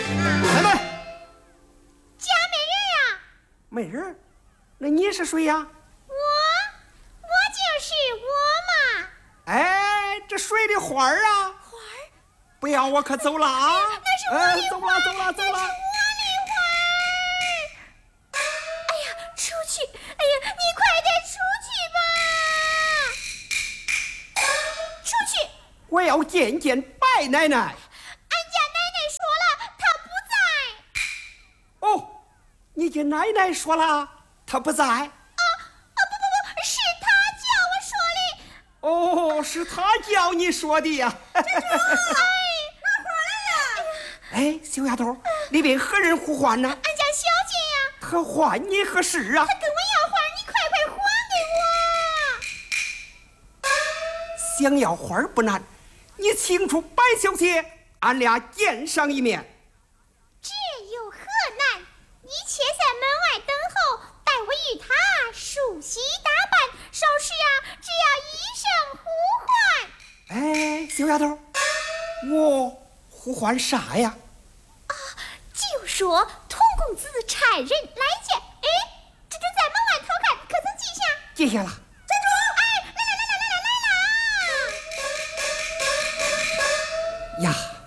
开门。 家没人呀？ 没人？那你是谁呀？ 我就是我嘛。 哎，这谁的花儿啊？ 花儿？ 不要我可走了啊！ 那是我的走花儿， 了走了走了。 那是我的花儿。哎呀，出去！哎呀，你快点出去吧！出去！ 我要见见白奶奶。 俺家奶奶说了，她不在。 哦，你家奶奶说了，她不在。 不，是她叫我说的。 哦，是她叫你说的呀。 哎，拿花来了。 哎，小丫头，里边何人呼唤呢？ 俺家小姐呀。 她唤你何事啊？ 她跟我要花，你快快还给我。 想要花不难，你请出白小姐，俺俩见上一面。 这有何难？你且在门外等候，待我与她梳洗打扮，稍时呀，只要一声呼唤。 哎，小丫头，我呼唤啥呀？ 就说童公子差人来见。哎，这正在门外偷看，可曾记下？ 记下了。 站住！哎，来了！ 呀。